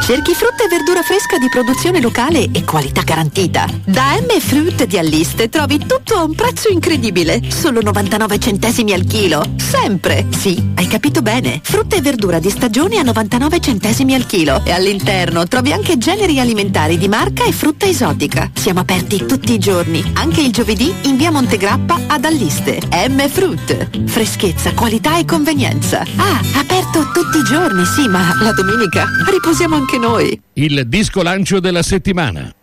Cerchi frutta e verdura fresca di produzione locale e qualità garantita. Da M Fruit di Alliste trovi tutto a un prezzo incredibile. Solo 99 centesimi al chilo. Sempre! Sì, hai capito bene. Frutta e verdura di stagione a 99 centesimi al chilo. E all'interno trovi anche generi alimentari di marca e frutta esotica. Siamo aperti tutti i giorni, anche il giovedì in via Montegrappa ad Alliste. M Fruit. Freschezza, qualità e convenienza. Ah, aperto tutti i giorni, sì, ma la domenica riposiamo anche noi. Il disco lancio della settimana.